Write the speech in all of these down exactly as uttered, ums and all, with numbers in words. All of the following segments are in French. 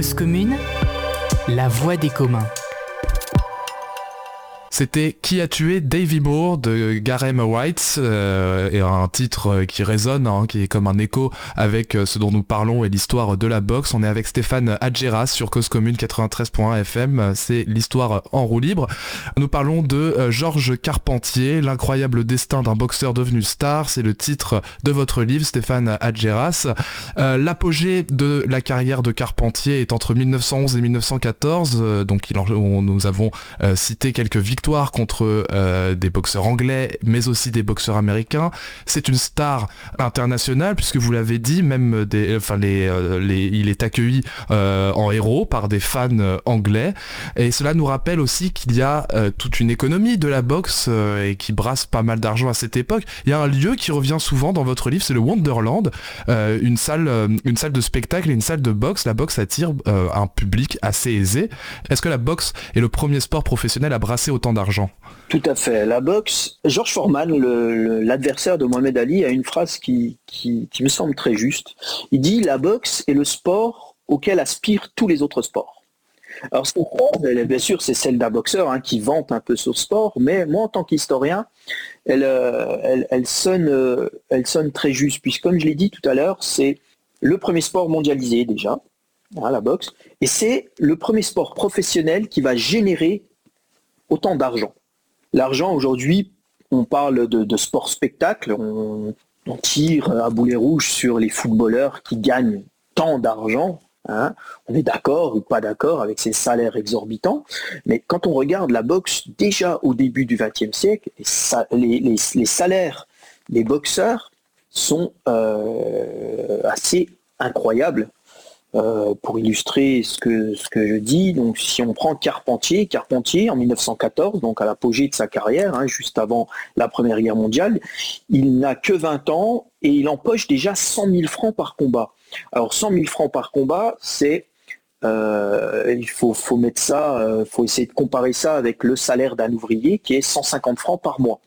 Cause commune, la voix des communs. C'était Qui a tué Davy Moore de Garem White, euh, et un titre qui résonne, hein, qui est comme un écho avec ce dont nous parlons et l'histoire de la boxe. On est avec Stéphane Adjeras sur Cause Commune quatre-vingt-treize point un F M, c'est l'histoire en roue libre. Nous parlons de euh, Georges Carpentier, l'incroyable destin d'un boxeur devenu star, c'est le titre de votre livre Stéphane Adjeras. Euh, l'apogée de la carrière de Carpentier est entre mille neuf cent onze et mille neuf cent quatorze, euh, donc il en, on, nous avons euh, cité quelques victoires contre euh, des boxeurs anglais, mais aussi des boxeurs américains. C'est une star internationale, puisque vous l'avez dit, même des, enfin les, euh, les, il est accueilli euh, en héros par des fans euh, anglais. Et cela nous rappelle aussi qu'il y a euh, toute une économie de la boxe euh, et qui brasse pas mal d'argent à cette époque. Il y a un lieu qui revient souvent dans votre livre, c'est le Wonderland, euh, une salle, euh, une salle de spectacle et une salle de boxe. La boxe attire euh, un public assez aisé. Est-ce que la boxe est le premier sport professionnel à brasser autant d'argent? Tout à fait. La boxe, George Foreman, le, le, l'adversaire de Mohamed Ali, a une phrase qui, qui, qui me semble très juste. Il dit « La boxe est le sport auquel aspirent tous les autres sports ». Alors cette phrase, bien sûr, c'est celle d'un boxeur hein, qui vante un peu ce sport, mais moi, en tant qu'historien, elle, elle, elle, sonne, elle sonne très juste, puisque comme je l'ai dit tout à l'heure, c'est le premier sport mondialisé déjà, hein, la boxe, et c'est le premier sport professionnel qui va générer autant d'argent. L'argent, aujourd'hui, on parle de, de sport spectacle, on, on tire à boulet rouge sur les footballeurs qui gagnent tant d'argent. Hein. On est d'accord ou pas d'accord avec ces salaires exorbitants, mais quand on regarde la boxe, déjà au début du vingtième siècle, les, les, les salaires des boxeurs sont euh, assez incroyables. Euh, pour illustrer ce que, ce que je dis, donc si on prend Carpentier, Carpentier en mille neuf cent quatorze, donc à l'apogée de sa carrière, hein, juste avant la Première Guerre mondiale, il n'a que vingt ans et il empoche déjà cent mille francs par combat. Alors cent mille francs par combat, c'est, euh, il faut, faut mettre ça, euh, faut essayer de comparer ça avec le salaire d'un ouvrier qui est cent cinquante francs par mois.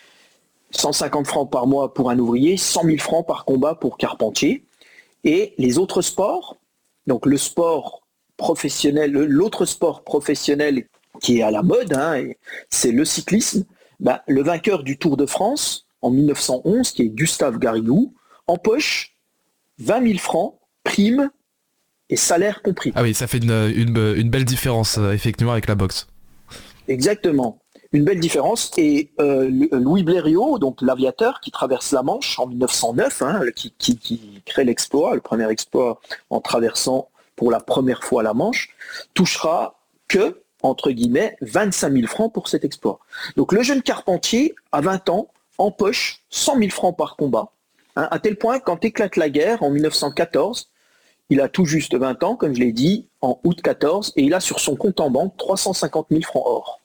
cent cinquante francs par mois pour un ouvrier, cent mille francs par combat pour Carpentier. Et les autres sports, donc le sport professionnel, l'autre sport professionnel qui est à la mode, hein, c'est le cyclisme. Ben, le vainqueur du Tour de France en mille neuf cent onze, qui est Gustave Garrigou, empoche vingt mille francs, primes et salaire compris. Ah oui, ça fait une, une, une belle différence effectivement avec la boxe. Exactement. Une belle différence. Et euh, Louis Blériot, donc l'aviateur qui traverse la Manche en mille neuf cent neuf, hein, qui, qui, qui crée l'exploit, le premier exploit en traversant pour la première fois la Manche, touchera que, entre guillemets, vingt-cinq mille francs pour cet exploit. Donc le jeune Carpentier, à vingt ans, empoche cent mille francs par combat, hein, à tel point quand éclate la guerre en mille neuf cent quatorze, il a tout juste vingt ans, comme je l'ai dit, en août quatorze, et il a sur son compte en banque trois cent cinquante mille francs or.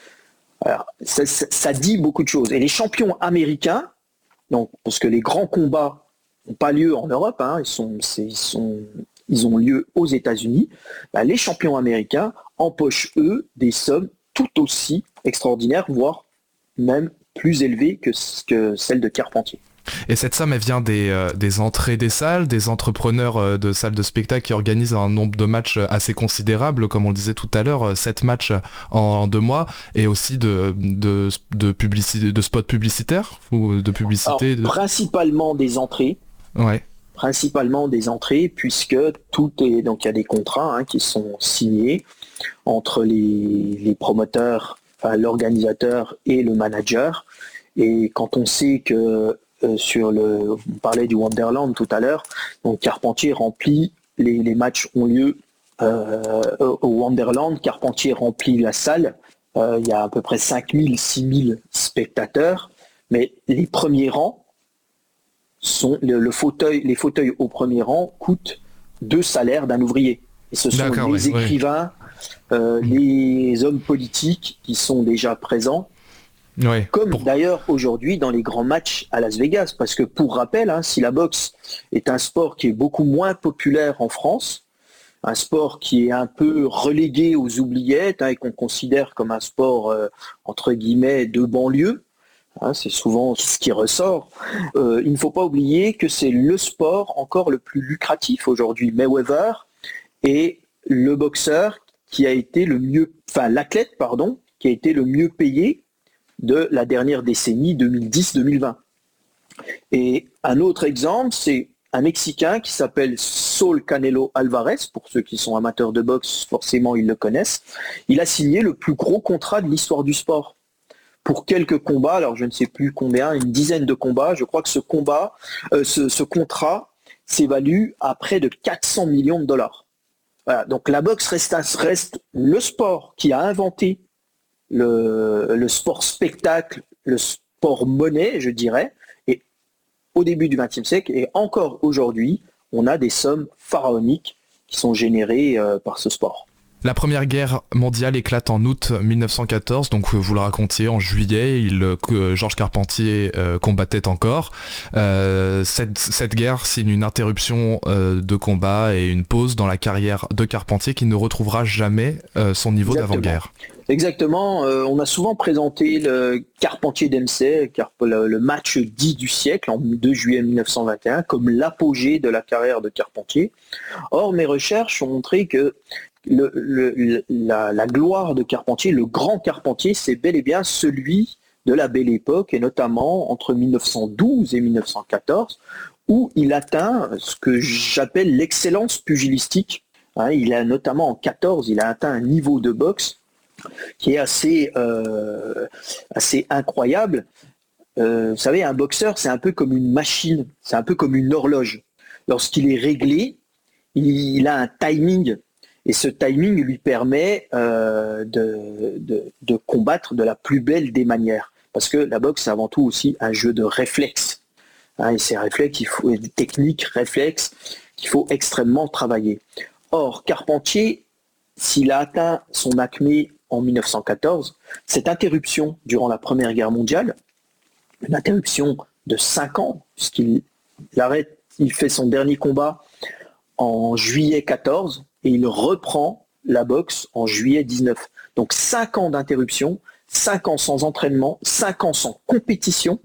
Alors, ça, ça, ça dit beaucoup de choses. Et les champions américains, donc, parce que les grands combats n'ont pas lieu en Europe, hein, ils, sont, c'est, ils, sont, ils ont lieu aux États-Unis, bah, les champions américains empochent, eux, des sommes tout aussi extraordinaires, voire même plus élevées que, que celles de Carpentier. Et cette somme, elle vient des, euh, des entrées des salles, des entrepreneurs euh, de salles de spectacle qui organisent un nombre de matchs assez considérable, comme on le disait tout à l'heure, sept matchs en, en deux mois, et aussi de, de, de, publicité, de spots publicitaires ou de publicité. Alors, de... Principalement des entrées. Ouais. Principalement des entrées, puisque tout est, donc il y a des contrats hein, qui sont signés entre les, les promoteurs, enfin, l'organisateur et le manager. Et quand on sait que Euh, sur le, on parlait du Wonderland tout à l'heure, donc Carpentier remplit, les, les matchs ont lieu euh, au Wonderland, Carpentier remplit la salle, euh, il y a à peu près cinq mille, six mille spectateurs, mais les premiers rangs, sont, le, le fauteuil, les fauteuils au premier rang coûtent deux salaires d'un ouvrier. Et ce sont D'accord, les ouais, écrivains, ouais. euh, mmh. les hommes politiques qui sont déjà présents, Ouais, comme pour... d'ailleurs aujourd'hui dans les grands matchs à Las Vegas, parce que pour rappel, hein, si la boxe est un sport qui est beaucoup moins populaire en France, un sport qui est un peu relégué aux oubliettes hein, et qu'on considère comme un sport euh, entre guillemets de banlieue, hein, c'est souvent ce qui ressort, euh, il ne faut pas oublier que c'est le sport encore le plus lucratif aujourd'hui. Mayweather est le boxeur qui a été le mieux, enfin l'athlète, pardon, qui a été le mieux payé de la dernière décennie deux mille dix deux mille vingt. Et un autre exemple, c'est un Mexicain qui s'appelle Saul Canelo Alvarez. Pour ceux qui sont amateurs de boxe, forcément ils le connaissent. Il a signé le plus gros contrat de l'histoire du sport. Pour quelques combats, alors je ne sais plus combien, une dizaine de combats, je crois que ce combat, euh, ce, ce contrat s'évalue à près de quatre cents millions de dollars. Voilà, donc la boxe reste, reste le sport qui a inventé le, le sport spectacle, le sport monnaie, je dirais, et au début du vingtième siècle, et encore aujourd'hui, on a des sommes pharaoniques qui sont générées euh, par ce sport. La Première Guerre mondiale éclate en août dix-neuf cent quatorze, donc vous le racontiez, en juillet, il, euh, Georges Carpentier euh, combattait encore. Euh, cette, cette guerre signe une interruption euh, de combat et une pause dans la carrière de Carpentier qui ne retrouvera jamais euh, son niveau Exactement. d'avant-guerre. Exactement, euh, on a souvent présenté le Carpentier-Dempsey, le, le match dit du siècle, en deux juillet dix-neuf cent vingt et un, comme l'apogée de la carrière de Carpentier. Or, mes recherches ont montré que Le, le, la, la gloire de Carpentier, le grand Carpentier, c'est bel et bien celui de la Belle Époque, et notamment entre dix-neuf cent douze et dix-neuf cent quatorze, où il atteint ce que j'appelle l'excellence pugilistique. Hein, il a notamment en quatorze, il a atteint un niveau de boxe qui est assez, euh, assez incroyable. Euh, vous savez, un boxeur, c'est un peu comme une machine, c'est un peu comme une horloge. Lorsqu'il est réglé, il, il a un timing. Et ce timing lui permet euh, de, de, de combattre de la plus belle des manières. Parce que la boxe, c'est avant tout aussi un jeu de réflexes. Hein, et ces réflexes, il faut des techniques, réflexes, qu'il faut extrêmement travailler. Or, Carpentier, s'il a atteint son acmé en dix-neuf cent quatorze, cette interruption durant la Première Guerre mondiale, une interruption de cinq ans, puisqu'il arrête, il fait son dernier combat en juillet quatorze, et il reprend la boxe en juillet dix-neuf. Donc cinq ans d'interruption, cinq ans sans entraînement, cinq ans sans compétition,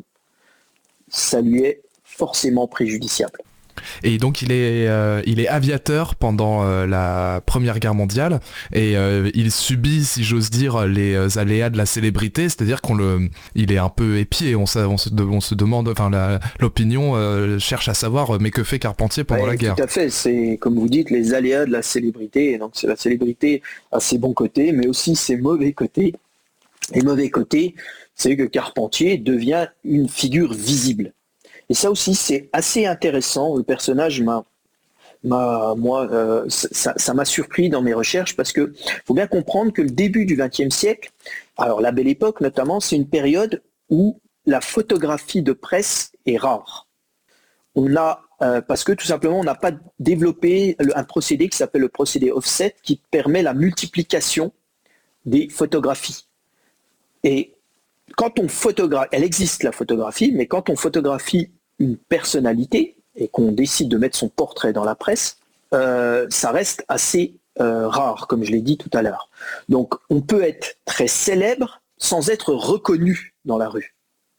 ça lui est forcément préjudiciable. Et donc il est, euh, il est aviateur pendant euh, la Première Guerre mondiale et euh, il subit, si j'ose dire, les euh, aléas de la célébrité, c'est-à-dire qu'on le, il est un peu épié, on, on, se, on se demande, enfin la, l'opinion euh, cherche à savoir, mais que fait Carpentier pendant ouais, la guerre ? Tout à fait, c'est comme vous dites, les aléas de la célébrité, donc c'est la célébrité à ses bons côtés, mais aussi ses mauvais côtés. Les mauvais côtés, c'est que Carpentier devient une figure visible. Et ça aussi, c'est assez intéressant. Le personnage m'a, m'a moi, euh, ça, ça m'a surpris dans mes recherches parce que faut bien comprendre que le début du vingtième siècle, alors la Belle Époque notamment, c'est une période où la photographie de presse est rare. On a, euh, parce que tout simplement, on n'a pas développé un procédé qui s'appelle le procédé offset qui permet la multiplication des photographies. Et quand on photographie, elle existe la photographie, mais quand on photographie une personnalité et qu'on décide de mettre son portrait dans la presse, euh, ça reste assez euh, rare, comme je l'ai dit tout à l'heure. Donc on peut être très célèbre sans être reconnu dans la rue.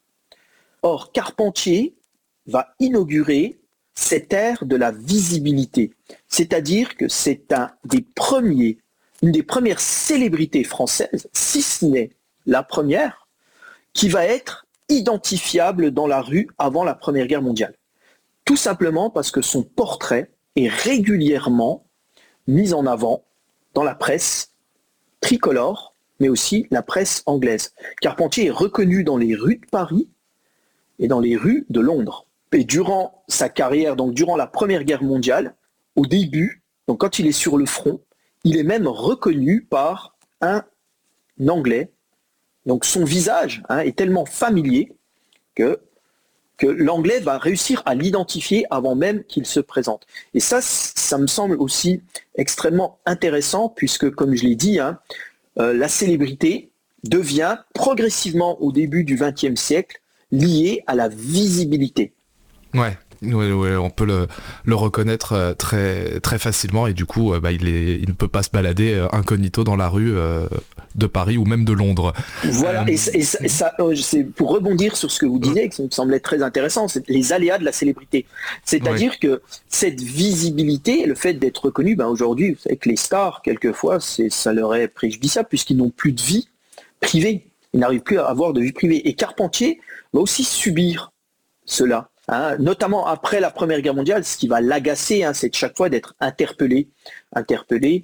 Or, Carpentier va inaugurer cette ère de la visibilité, c'est-à-dire que c'est un des premiers, une des premières célébrités françaises, si ce n'est la première, qui va être identifiable dans la rue avant la Première Guerre mondiale. Tout simplement parce que son portrait est régulièrement mis en avant dans la presse tricolore, mais aussi la presse anglaise. Carpentier est reconnu dans les rues de Paris et dans les rues de Londres. Et durant sa carrière, donc durant la Première Guerre mondiale, au début, donc quand il est sur le front, il est même reconnu par un Anglais. Donc son visage hein, est tellement familier que, que l'Anglais va réussir à l'identifier avant même qu'il se présente. Et ça, ça me semble aussi extrêmement intéressant puisque, comme je l'ai dit, hein, euh, la célébrité devient progressivement au début du vingtième siècle liée à la visibilité. Ouais. Ouais, ouais, on peut le, le reconnaître euh, très, très facilement et du coup, euh, bah, il, est, il ne peut pas se balader euh, incognito dans la rue. Euh, de Paris ou même de Londres. Voilà, euh... et, et ça, ça c'est pour rebondir sur ce que vous disiez, que ça me semblait très intéressant, c'est les aléas de la célébrité. C'est-à-dire oui. que cette visibilité, le fait d'être reconnu, ben aujourd'hui, vous savez que les stars, quelquefois, c'est, ça leur est préjudiciable puisqu'ils n'ont plus de vie privée. Ils n'arrivent plus à avoir de vie privée. Et Carpentier va aussi subir cela. Hein, notamment après la Première Guerre mondiale, ce qui va l'agacer, hein, c'est de chaque fois d'être interpellé, interpellé.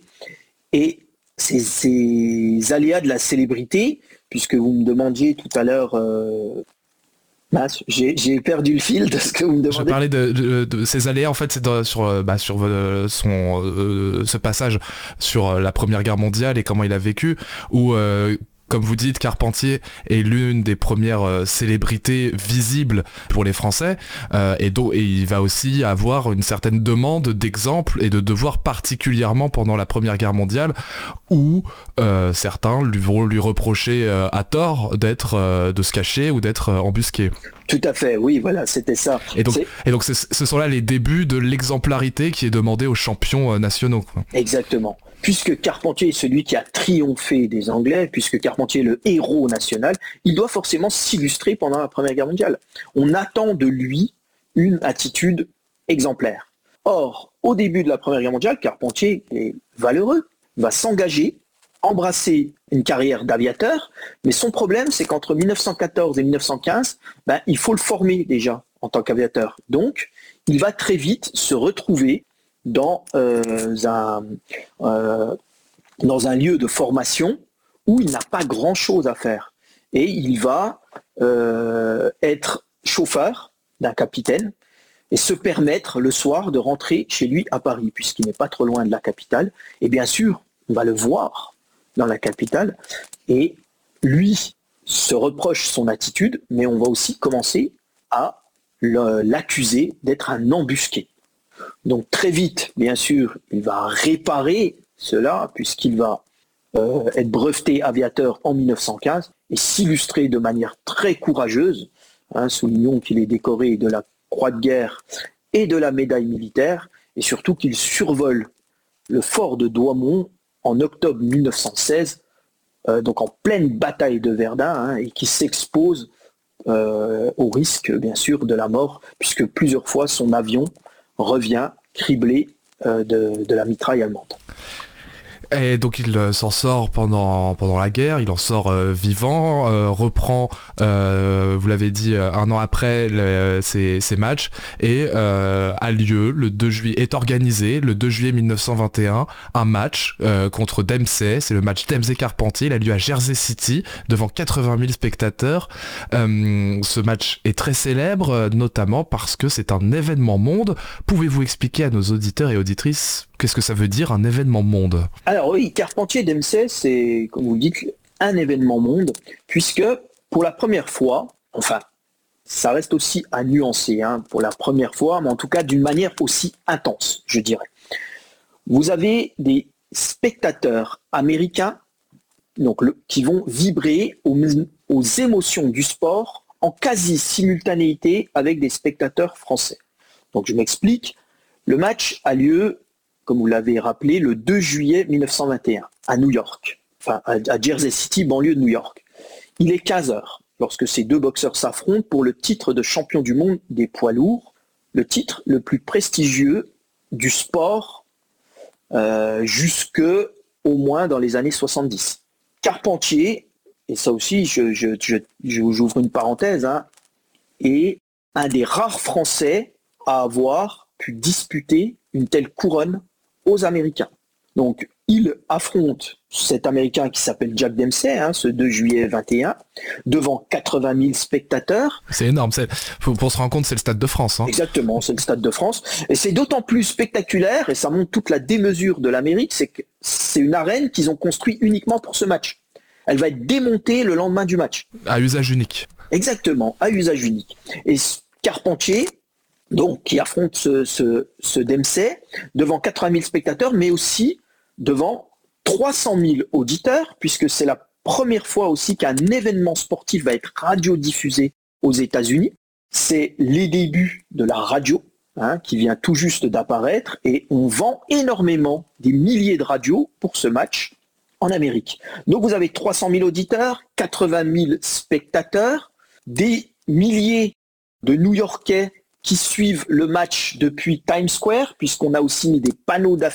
Et ces, ces aléas de la célébrité, puisque vous me demandiez tout à l'heure, euh, bah, j'ai, j'ai perdu le fil de ce que vous me demandez. Je parlais de, de, de ces aléas, en fait, c'est de, sur, bah, sur euh, son, euh, ce passage sur la Première Guerre mondiale et comment il a vécu, où... Euh, comme vous dites, Carpentier est l'une des premières euh, célébrités visibles pour les Français euh, et, do- et il va aussi avoir une certaine demande d'exemples et de devoirs, particulièrement pendant la Première Guerre mondiale, où euh, certains lui vont lui reprocher euh, à tort d'être, euh, de se cacher ou d'être euh, embusqué. Tout à fait, oui, voilà, c'était ça. Et donc, et donc c'est, ce sont là les débuts de l'exemplarité qui est demandée aux champions euh, nationaux. Quoi. Exactement. Puisque Carpentier est celui qui a triomphé des Anglais, puisque Carpentier est le héros national, il doit forcément s'illustrer pendant la Première Guerre mondiale. On attend de lui une attitude exemplaire. Or, au début de la Première Guerre mondiale, Carpentier est valeureux, va s'engager, embrasser une carrière d'aviateur, mais son problème, c'est qu'entre dix-neuf cent quatorze et dix-neuf cent quinze, ben, il faut le former déjà en tant qu'aviateur. Donc, il va très vite se retrouver dans, euh, un, euh, dans un lieu de formation où il n'a pas grand-chose à faire. Et il va euh, être chauffeur d'un capitaine et se permettre le soir de rentrer chez lui à Paris, puisqu'il n'est pas trop loin de la capitale. Et bien sûr, on va le voir dans la capitale. Et lui se reproche son attitude, mais on va aussi commencer à le, l'accuser d'être un embusqué. Donc très vite, bien sûr, il va réparer cela puisqu'il va euh, être breveté aviateur en dix-neuf cent quinze et s'illustrer de manière très courageuse. Hein, soulignons qu'il est décoré de la Croix de guerre et de la médaille militaire et surtout qu'il survole le fort de Douaumont en octobre dix-neuf cent seize, euh, donc en pleine bataille de Verdun, hein, et qui s'expose euh, au risque, bien sûr, de la mort puisque plusieurs fois son avion revient criblé euh, de, de la mitraille allemande. Et donc il euh, s'en sort pendant, pendant la guerre, il en sort euh, vivant, euh, reprend, euh, vous l'avez dit, euh, un an après le, ses, ses matchs, et euh, a lieu le deux juillet, est organisé le deux juillet dix-neuf cent vingt et un, un match euh, contre Dempsey, c'est le match Dempsey-Carpentier, il a lieu à Jersey City, devant quatre-vingt mille spectateurs. Euh, ce match est très célèbre, notamment parce que c'est un événement monde. Pouvez-vous expliquer à nos auditeurs et auditrices qu'est-ce que ça veut dire un événement monde ? Alors oui, Carpentier-Dempsey, c'est, comme vous le dites, un événement monde, puisque pour la première fois, enfin, ça reste aussi à nuancer, hein, pour la première fois, mais en tout cas d'une manière aussi intense, je dirais. Vous avez des spectateurs américains donc, le, qui vont vibrer aux, aux émotions du sport en quasi-simultanéité avec des spectateurs français. Donc je m'explique, le match a lieu, comme vous l'avez rappelé, le deux juillet dix-neuf cent vingt et un, à New York, enfin à Jersey City, banlieue de New York. Il est quinze heures lorsque ces deux boxeurs s'affrontent pour le titre de champion du monde des poids lourds, le titre le plus prestigieux du sport euh, jusque au moins dans les années soixante-dix. Carpentier, et ça aussi, je, je, je, j'ouvre une parenthèse, hein, est un des rares Français à avoir pu disputer une telle couronne aux Américains. Donc, il affronte cet Américain qui s'appelle Jack Dempsey, hein, ce deux juillet vingt et un, devant quatre-vingt mille spectateurs. C'est énorme, c'est, pour, pour se rendre compte, c'est le Stade de France. Hein. Exactement, c'est le Stade de France. Et c'est d'autant plus spectaculaire, et ça montre toute la démesure de l'Amérique, c'est que c'est une arène qu'ils ont construite uniquement pour ce match. Elle va être démontée le lendemain du match. À usage unique. Exactement, à usage unique. Et Carpentier, donc, qui affronte ce, ce, ce Dempsey devant quatre-vingt mille spectateurs, mais aussi devant trois cent mille auditeurs, puisque c'est la première fois aussi qu'un événement sportif va être radiodiffusé aux États-Unis. C'est les débuts de la radio, hein, qui vient tout juste d'apparaître, et on vend énormément, des milliers de radios pour ce match. en Amérique. Donc vous avez trois cent mille auditeurs, quatre-vingt mille spectateurs, des milliers de New-Yorkais qui suivent le match depuis Times Square, puisqu'on a aussi mis des panneaux